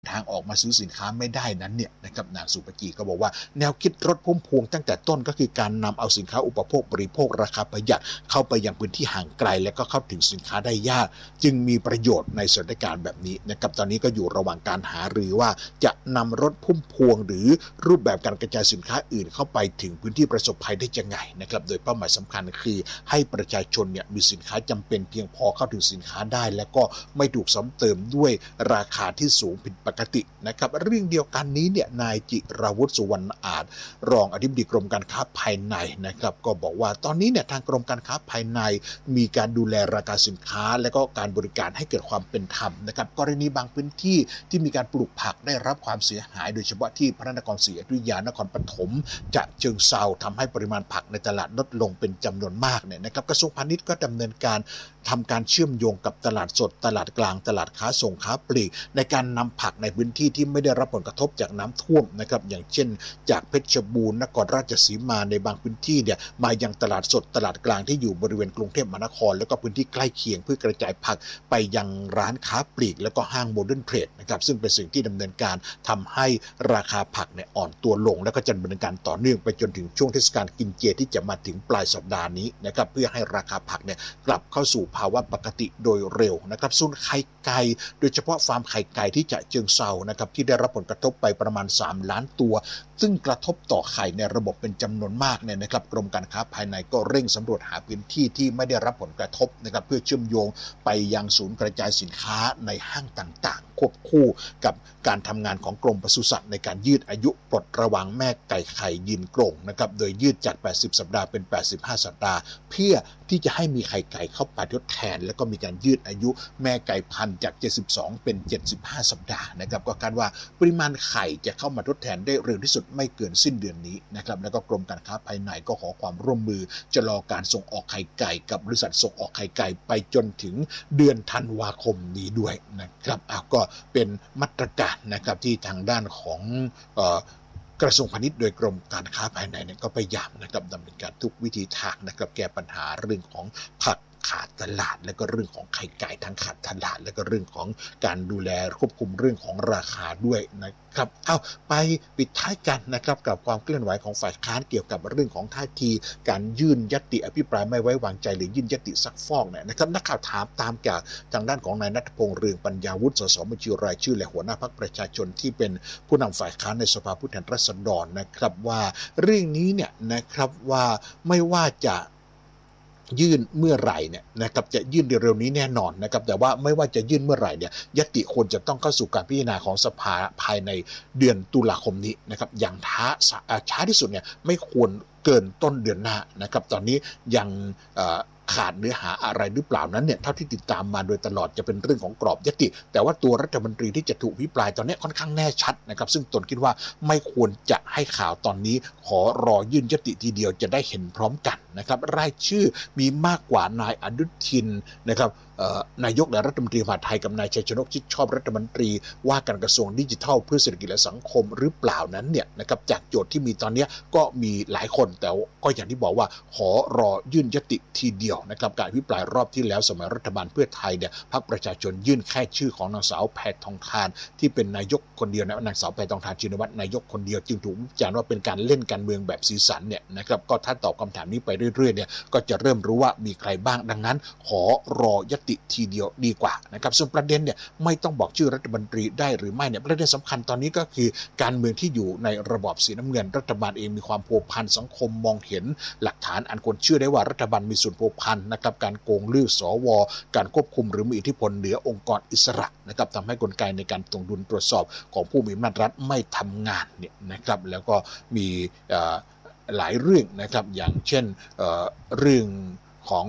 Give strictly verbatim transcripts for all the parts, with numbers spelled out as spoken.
ทางออกมาซื้อสินค้าไม่ได้นั้นเนี่ยนะครับนางสุภกีก็บอกว่าแนวคิดรถพุ่มพวงตั้งแต่ต้นก็คือการนำเอาสินค้าอุปโภคบริโภคราคาประหยัดเข้าไปยังพื้นที่ห่างไกลและก็เข้าถึงสินค้าได้ยากจึงมีประโยชน์ในสถานการณ์แบบนี้นะครับตอนนี้ก็อยู่ระหว่างการหารือว่าจะนำรถพุ่มพวงหรือรูปแบบการกระจายสินค้าอื่นเข้าไปถึงพื้นที่ประสบภัยได้ยังไงนะครับโดยเป้าหมายสำคัญคือให้ประชาชนเนี่ยมีสินค้าจำเป็นเพียงพอเข้าถึงสินค้าได้และก็ไม่ถูกซ้ำเติมด้วยราคาที่สูงผิดปกตินะครับเรื่องเดียวกันนี้เนี่ยนายจิราวุฒิสุวรรณอาจรองอธิบดีกรมการค้าภายในนะครับก็บอกว่าตอนนี้เนี่ยทางกรมการค้าภายในมีการดูแลราคาสินค้าและก็การบริการให้เกิดความเป็นธรรมนะครับกรณีบางพื้นที่ที่มีการปลูกผักได้รับความเสียหายโดยเฉพาะที่พระนครศรีอยุธยานครปฐมจะเชิงเซาทำให้ปริมาณผักในตลาดลดลงเป็นจำนวนมากเนี่ยนะครับกระทรวงพาณิชย์ก็ดำเนินการทำการเชื่อมโยงกับตลาดสดตลาดกลางตลาดค้าส่งค้าปลีกในการนำผักในพื้นที่ที่ไม่ได้รับผลกระทบจากน้ำท่วมนะครับอย่างเช่นจากเพชรบูรณ์นครราชสีมาในบางพื้นที่เนี่ยมายังตลาดสดตลาดกลางที่อยู่บริเวณกรุงเทพมหานครแล้วก็พื้นที่ใกล้เคียงเพื่อกระจายผักไปยังร้านค้าปลีกแล้วก็ห้างโมเดิร์นเทรดนะครับซึ่งเป็นสิ่งที่ดำเนินการทำให้ราคาผักเนี่ยอ่อนตัวลงแล้วก็จะดำเนินการต่อเนื่องไปจนถึงช่วงเทศกาลกินเจที่จะมาถึงปลายสัปดาห์นี้นะครับเพื่อให้ราคาผักเนี่ยกลับเข้าสู่ภาวะปกติโดยเร็วนะครับส่วนไข่ไก่โดยเฉพาะฟาร์มไข่ไก่ที่จะเชิงเซานะครับที่ได้รับผลกระทบไปประมาณสามล้านตัวซึ่งกระทบต่อไข่ในระบบเป็นจำนวนมากเนี่ยนะครับกรมการค้าภายในก็เร่งสำรวจหาพื้นที่ที่ไม่ได้รับผลกระทบนะครับเพื่อเชื่อมโยงไปยังศูนย์กระจายสินค้าในห้างต่างๆควบคู่กับการทำงานของกรมปศุสัตว์ในการยืดอายุปลดระวางแม่ไก่ไข่ยืนกรงนะครับโดยยืดจากแปดสิบสัปดาห์เป็นแปดสิบห้าสัปดาห์เพื่อที่จะให้มีไข่ไก่เข้าไปทดแทนแล้วก็มีการยืดอายุแม่ไก่พันธุ์จากเจ็ดสิบสองเป็นเจ็ดสิบห้าสัปดาห์นะครับก็คาดว่าปริมาณไข่จะเข้ามาทดแทนได้เร็วที่สุดไม่เกินสิ้นเดือนนี้นะครับแล้วก็กรมการค้าภายในก็ขอความร่วมมือจะรอการส่งออกไข่ไก่กับบริษัทส่งออกไข่ไก่ไปจนถึงเดือนธันวาคมนี้ด้วยนะครับอ้าวก็เป็นมาตรการนะครับที่ทางด้านของเอ่อกระทรวงพาณิชย์โดยกรมการค้าภายในเนี่ยก็พยายามนะครับดำเนินการทุกวิธีทางนะครับแก้ปัญหาเรื่องของผักขาดตลาดและก็เรื่องของไข่ไก่ทั้งขาดตลาดและก็เรื่องของการดูแลควบคุมเรื่องของราคาด้วยนะครับเอาไปปิดท้ายกันนะครับกับความเคลื่อนไหวของฝ่ายค้านเกี่ยวกับเรื่องของท่าทีการยื่นญัตติอภิปรายไม่ไว้วางใจหรือยื่นญัตติซักฟอกเนี่ยนะครับนักข่าวถามตามจากทางด้านของนายณัฐพงษ์เรืองปัญญาวุฒิสสบัญชีรายชื่อและหัวหน้าพรรคประชาชนที่เป็นผู้นำฝ่ายค้านในสภาผู้แทนราษฎรนะครับว่าเรื่องนี้เนี่ยนะครับว่าไม่ว่าจะยื่นเมื่อไหร่เนี่ยนะครับจะยื่นเร็วๆนี้แน่นอนนะครับแต่ว่าไม่ว่าจะยื่นเมื่อไหร่เนี่ยญัตติควรจะต้องเข้าสู่การพิจารณาของสภาภายในเดือนตุลาคมนี้นะครับอย่างช้าช้าที่สุดเนี่ยไม่ควรเกินต้นเดือนหน้านะครับตอนนี้ยังขาดเนื้อหาอะไรหรือเปล่านั้นเนี่ยเท่าที่ติดตามมาโดยตลอดจะเป็นเรื่องของกรอบญัตติแต่ว่าตัวรัฐมนตรีที่จะถูกพิปรายตอนนี้ค่อนข้างแน่ชัดนะครับซึ่งตนคิดว่าไม่ควรจะให้ข่าวตอนนี้ขอรอยื่นญัตติทีเดียวจะได้เห็นพร้อมกันนะครับรายชื่อมีมากกว่านายอนุทินนะครับนายกและรัฐมนตรีมหาดไทยกับนายชัยชนกชิดชอบรัฐมนตรีว่าการกระทรวงดิจิทัลเพื่อเศรษฐกิจและสังคมหรือเปล่านั้นเนี่ยนะครับจากโจทย์ที่มีตอนนี้ก็มีหลายคนแต่ก็อย่างที่บอกว่าขอรอยื่นญัตติทีเดียวนะครับการอภิปรายรอบที่แล้วสมัยรัฐบาลเพื่อไทยเนี่ยพรรคประชาชนยื่นแค่ชื่อของนางสาวแพทองทานที่เป็นนายกคนเดียวนะนางสาวแพทองทานชินวัตรนายกคนเดียวจึงถูกวิจารณ์ว่าเป็นการเล่นการเมืองแบบสีสันเนี่ยนะครับก็ถ้าตอบคำถามนี้ไปเรื่อยๆเนี่ยก็จะเริ่มรู้ว่ามีใครบ้างดังนั้นขอรอญัตติทีเดียวดีกว่านะครับส่วนประเด็นเนี่ยไม่ต้องบอกชื่อรัฐมนตรีได้หรือไม่เนี่ยประเด็นสำคัญตอนนี้ก็คือการเมืองที่อยู่ในระบอบสีน้ำเงินรัฐบาลเองมีความพัวพันสังคมมองเห็นหลักฐานอันควรเชื่อได้ว่ารัฐบาลมีส่วนพัวพันนะครับการโกงเลือกสวการควบคุมหรือมีอิทธิพลเหนือองค์กรอิสระนะครับทำให้กลไกในการตรวจดุลตรวจสอบของผู้มีอำนาจรัฐไม่ทำงานเนี่ยนะครับแล้วก็มีหลายเรื่องนะครับอย่างเช่น เอ่อ เรื่องของ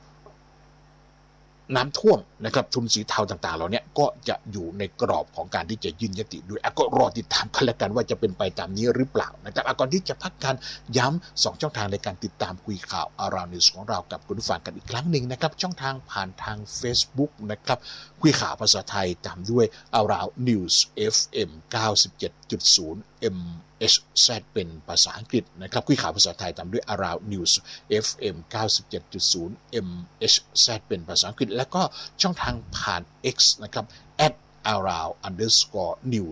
น้ำท่วมนะครับทุนสีเทาต่างๆเหล่านี้ก็จะอยู่ในกรอบของการที่จะยื่นญัตติด้วยก็รอติดตามกันแล้วกันว่าจะเป็นไปตามนี้หรือเปล่านะครับก่อนที่จะพักกันย้ำสองช่องทางในการติดตามคุยข่าว Around News ของเรากับคุณผู้ฟังกันอีกครั้งหนึ่งนะครับช่องทางผ่านทาง Facebook นะครับคุยข่าวภาษาไทยตามด้วย Around News เอฟ เอ็ม เก้าสิบเจ็ดจุดศูนย์ เอ็ม เอช แซด เป็นภาษาอังกฤษนะครับคุยข่าวภาษาไทยตามด้วย Around News เอฟ เอ็ม เก้าสิบเจ็ดจุดศูนย์ เอ็ม เอช แซด เป็นภาษาอังกฤษแล้วก็ช่องทางผ่าน X นะครับ around underscore new